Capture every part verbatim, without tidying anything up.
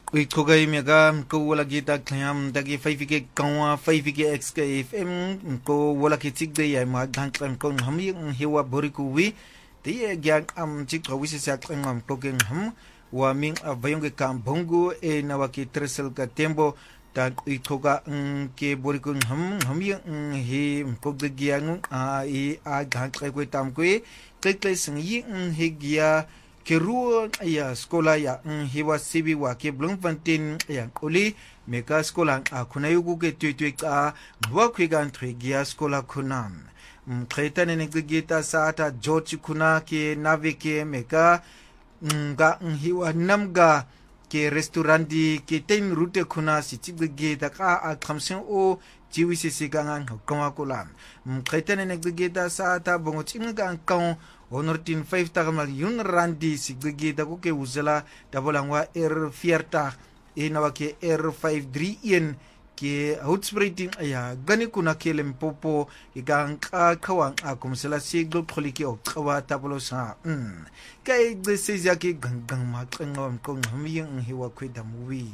Kuikogai mega ko wala kita klayam dagi five ke kawa five ke X K F M ko wala ke tik de ya ma dan klam ko hami hewa boriku wi de gyang am tik ko wisi sa klam ko gen ham wa min avayong kam bongo e na wa ke tresel ka tembo ta kuikoga ke boriku ham hami he ko de gyang a e a dan klam ko tam ko kle kle sing yi he gya ke ruo ya skola ya hewa sibi wa ke Bloemfontein ya koli meka skola akuna yugu ke tuitui ka wa kwigan tregia skola kunam mkreta ne ngita saata George kuna ke navike meka nga hewa namga ke restauranti ke ten route kuna sitibge da ka akhamsen o jiwi sisiganga kama kulam mkreta ne ngita saata bongo chinga kan honortin five tagamal yun randi siggi da ko ke uzala da bolangwa R forty e na ke R five thirty-one ke outspreading ya gani kuna ke lempopo ke gang ka khawang a kumsela siglo kholiki o kawa tablo sa mm kai de sezia ke gangang ma qengom ko ngamiyen hiwa kweda muwi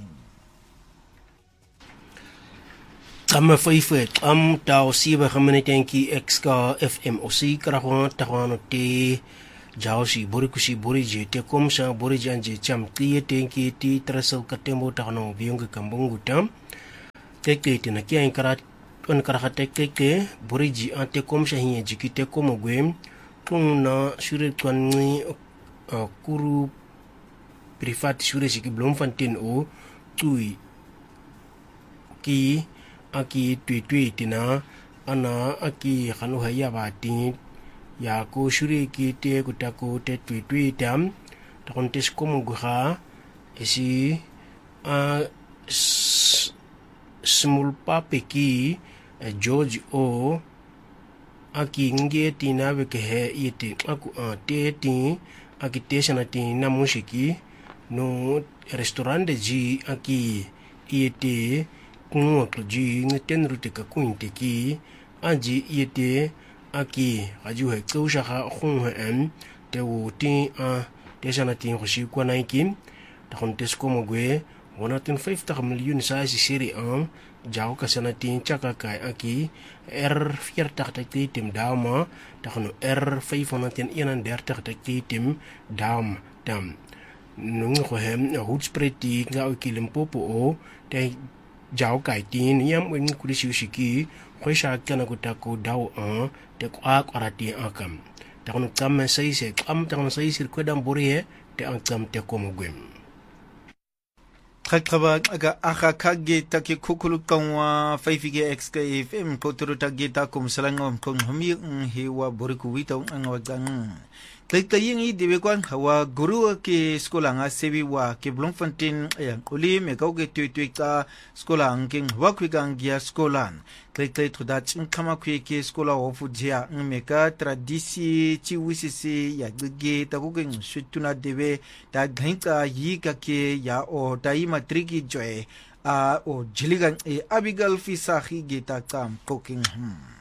Amma faifet am tau siba khamene tanki X K F M osi karaho tahwano te jausi borikusi borije te komsa borije anje cham tie tanki ti trasel katembo tahno biong kambongu tam teke te na kia inkara on karaha teke ke borije ante komsa hiye jikite komo gwem tuna shure kwanni kuru privat shure siki Bloemfontein o tui ki aki tui tui tina ana aki khanu haya bati ya ko shuri ki te kutako te tui tui tam takon tes komo gha esi a small papeki George o aki nge tina be ke he ite aku a te ti aki tesana ti na musiki no restaurant ji aki ite kuno ji ngeten rute ka kuinte ki aji yete aki aju he kausha ha khung hem te wuti a desana tin khoshi ko naikin ta kontes ko mogwe one point five million sa si seri an jaw ka sana tin chaka kai aki R four ta tim dama ta kono R five thirty-one ta tim dam dam nung ko hem hutspreti ga Limpopo o te Jao kai tin yam wen kulisi shiki khosha kana kutako daw a te kwa kwarati akam ta kono kam sai se kam ta kono sai sir ko dam boriye te an kam te ko mogwem Khakaba aga akha kage take kukulu kanwa five ke X K F M potro tage ta kum salangom kong hami hewa boriku wita ang wagang Taytaying i dibekwan hawa guru ke sekolah nga sebi wa ke Bloemfontein yang uli mekau ke tui-tui ka sekolah angking wa kwigang gia sekolah. Taytay tudat kama kwe ke sekolah ofu jia meka tradisi ciwisisi ya gege takugeng sutuna debe ta gengka yi ka ke ya o tai matriki joy a o jiligan e Abigail Fisahi geta kam cooking hmm.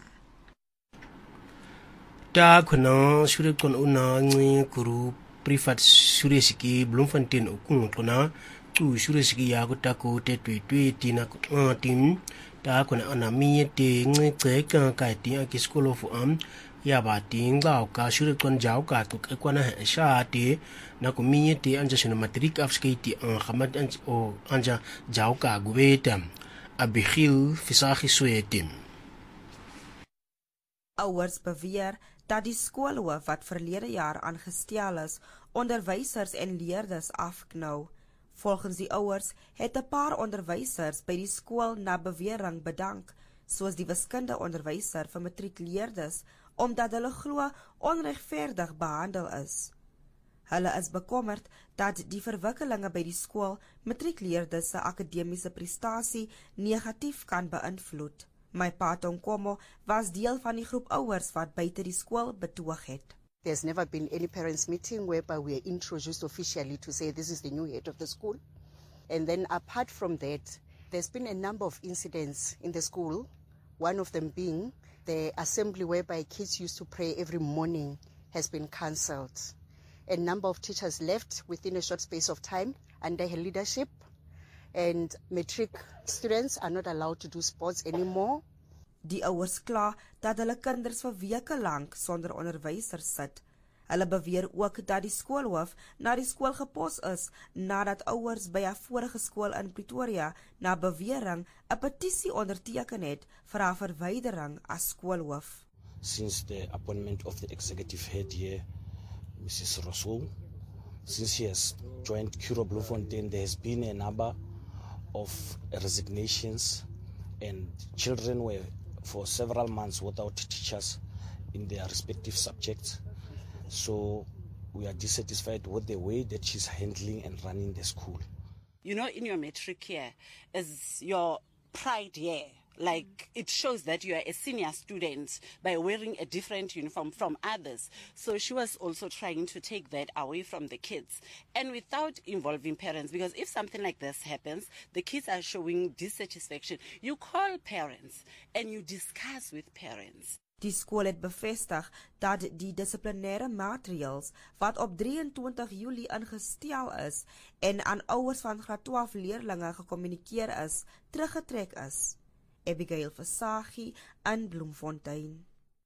Ta kuna shure kon una ngi kuru privat shure siki Bloemfontein okung kuna tu shure siki ya ko tako te tui tui tina ko tim ta kuna ana mi te ngi tse ka ka ti a ki skolo fu am ya ba ting ba ka shure kon jaw ka ko ko na sha te na ko mi te anja sino matric afskati an khamat an o anja jaw ka gubetam Abigail Fisahi Sweetim Ouers beweer dat die skoolhoof wat verlede jaar aangestel is, onderwysers en leerders afknou. Volgens die ouers het 'n paar onderwysers by die skool na bewering bedank, soos die wiskunde onderwyser vir matriekleerders, omdat hulle glo onregverdig behandel is. Hulle is bekommerd dat die verwikkelinge by die skool matriekleerders se akademiese prestasie negatief kan beïnvloed. My pa Tonkomo was deel van die groep ouers wat buite die skool betoog het. There's never been any parents meeting whereby we are introduced officially to say this is the new head of the school. And then apart from that, there's been a number of incidents in the school, one of them being the assembly whereby kids used to pray every morning has been cancelled. A number of teachers left within a short space of time under her leadership. and matric students are not allowed to do sports anymore. Die ouers kla dat hulle kinders vir weke lank sonder onderwysers sit. Hulle beweer ook dat die skoolhoof na die skool gepos is nadat ouers by 'n vorige skool in Pretoria na bewering 'n petisie onderteken het vir haar verwydering as skoolhoof. Since the appointment of the executive head here, Missus Rousseau, since she has joined Curro Bloemfontein, there has been a number of resignations and children were for several months without teachers in their respective subjects. So we are dissatisfied with the way that she's handling and running the school. You know, in your matric year is your pride year. Like, it shows that you are a senior student by wearing a different uniform from others. So she was also trying to take that away from the kids. And without involving parents, because if something like this happens, the kids are showing dissatisfaction. You call parents and you discuss with parents. Die skool het bevestig dat die dissiplinêre maatreëls wat op drieëntwintig Julie ingestel is en aan ouers van graad twaalf leerlinge gekommunikeer is, teruggetrek is. Abigail Versaghi in Bloemfontein.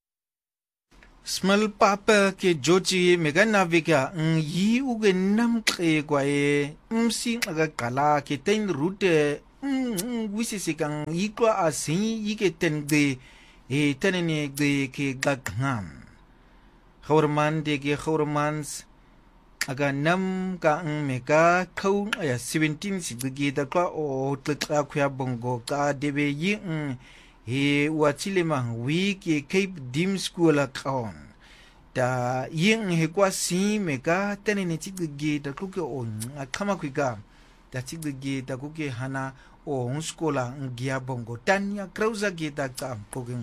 Small papa ke Georgie meganavika yi uge namkre kwae msi agakala ke ten route wisisikang yikwa asin yike tengde e tenene de ke gaghan khorman de ke khormans aga nam ka meka khau ya seventeen sigige da kwa o tlqa khya bongo ka debe yi he watile mang wiki Cape Dim School account da yin he kwa si meka tenene sigige da kuke o akama kwika da sigige da kuke hana o skola ngia bongo tanya krauza gita ka kogen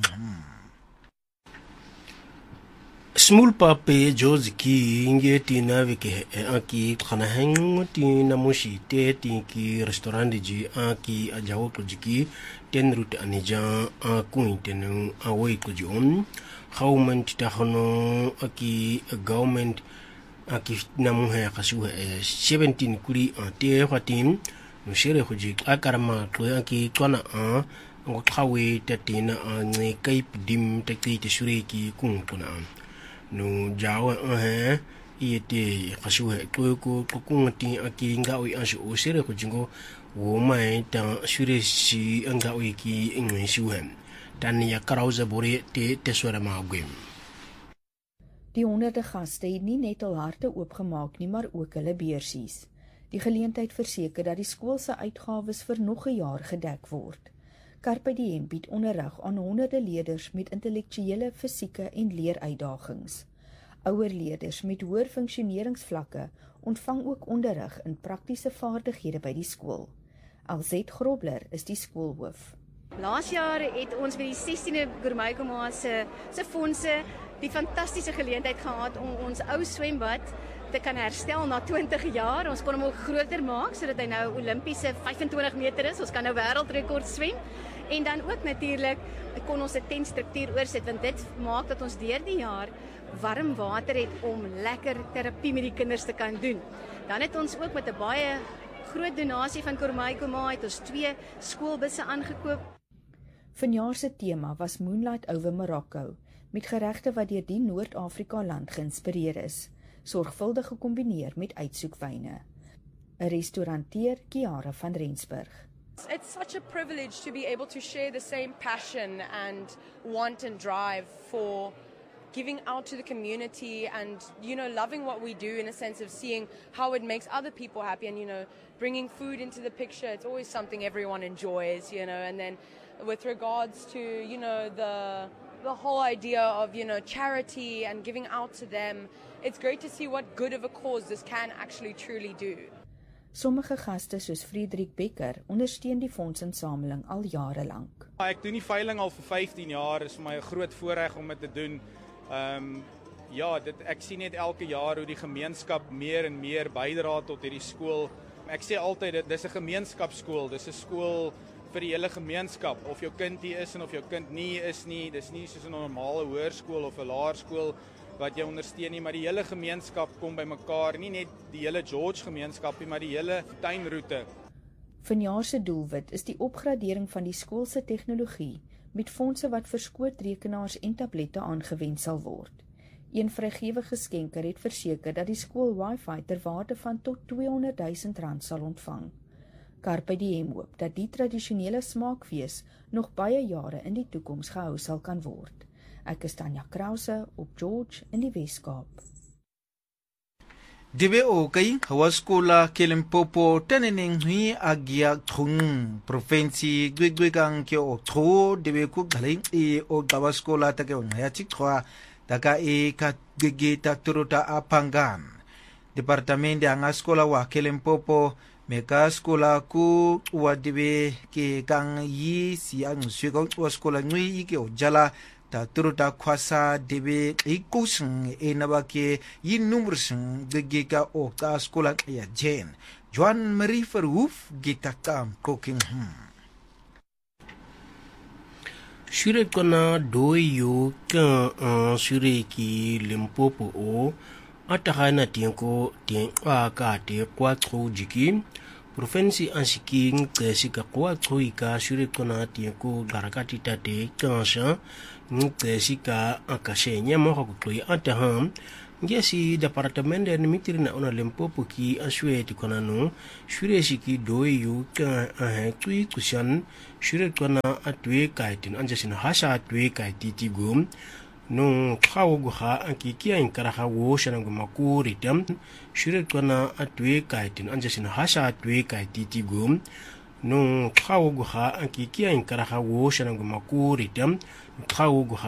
Small pape George ki inge tina vike aki khana hang tina mushi te ki restaurant ji aki ajawo ko jiki ten route anija a kuintenu away ko jom government ta hono aki government aki namu ha kasu seventeen kuri te fatim no shere ko ji akarama ko aki kona a ngo khawe tatina a ngai Cape Dim te te sureki kun kuna no jawa eh iete kasuhe ko ko kunti aki nga oi asu osere ko jingo wo mai ta sure si nga oi ki ingwe suhem dan ya karauza bore te tesora magwem. Die honderde gaste het nie net al harte oopgemaak nie, maar ook hulle beursies. Die geleentheid verseker dat die skool se uitgawes vir nog 'n jaar gedek word. Carpe Diem bied onderrig aan honderde leerders met intellektuele, fisieke en leeruitdagings. Ouer leerders met hoër funksioneringsvlakke ontvang ook onderrig in praktiese vaardighede by die skool. Alzet Grobler is die skoolhoof. Laas jaar het ons met die sestiende Gourmet Koma se se fondse die fantastiese geleentheid gehad om ons ou swembad te kan herstel na twintig jaar. Ons kon hom ook groter maak sodat hy nou Olimpiese vyfentwintig meter is. Ons kan nou wêreldrekord swem. En dan ook natuurlik kon ons 'n tentstruktuur oorsit want dit maak dat ons deur die jaar warm water het om lekker terapie met die kinders te kan doen. Dan het ons ook met 'n baie groot donasie van Gourmet Koma het ons twee skoolbusse aangekoop. Vanjaar se tema was Moonlight over Morocco, met geregte wat deur die Noord-Afrika land geïnspireer is, sorgvuldig gekombineer met uitsoekwyne. 'n Restauranteur Kiara van Rensburg. It's such a privilege to be able to share the same passion and want and drive for giving out to the community and, you know, loving what we do in a sense of seeing how it makes other people happy and, you know, bringing food into the picture. It's always something everyone enjoys, you know, and then with regards to, you know, the the whole idea of, you know, charity and giving out to them, it's great to see what good of a cause this can actually truly do. Sommige gaste soos Frederik Becker ondersteun die fondsinsameling al jare lank. Ek doen die veiling al vir vyftien jaar, is vir my 'n groot voorreg om dit te doen. Ehm um, ja, dit ek sien net elke jaar hoe die gemeenskap meer en meer bydra tot hierdie skool. Ek sê altyd dit dis 'n gemeenskapskool, dis 'n skool vir die hele gemeenskap. Of jou kind hier is en of jou kind nie is nie, dis nie soos 'n normale hoërskool of 'n laerskool wat jy ondersteun nie, maar die hele gemeenskap kom bymekaar, nie net die hele George gemeenskap nie, maar die hele tuinroete. Vanjaar se doelwit is die opgradering van die skool se tegnologie met fondse wat vir skootrekenaars en tablette aangewend sal word. Een vrygewige skenker het verseker dat die skool Wi-Fi ter waarde van tot tweehonderdduisend rand sal ontvang. Carpe Diem hoop dat die tradisionele smaakfees nog baie jare in die toekoms gehou sal kan word. Ek is Tanya Krause op George in die Weskaap. Debe o kai hawaskola Kelimpopo teneneng hui agia thung provinsi gwe gwe kang ke o tho debe ku galeng e o hawaskola ta ke ngaya chik thwa taka e ka gege ta turuta apangan departamento anga skola wa Kelimpopo meka skola ku wa debe ke kang yi si ang swego wa skola ngui ke o jala ta turuta kwasa debe ikusung e nabake yin numbersung gege ka o ka skola ya jen Joan Marie Verhoef gita kam cooking hmm. Shure kona doyo ka uh, shure ki Limpopo o atahana tienko tien ka te kwa tro jiki provinsi ansiking tesika kwa troika shure kona tienko garakati tate kansa tesika akashenya mo ko kloi ataham ngesi departamento ni mitiri na ona Limpopo ki aswe ti kona no shure siki doyo ka a tui kushan shure kona atwe kaitin anjasina hasha atwe kaititi gum no thawo ha ankikia inkara ha wo shanangu makuri tam shure kona atwe kaitin anjasina hasha atwe kaititi gum no thawo ha ankikia inkara ha wo shanangu makuri tam thawo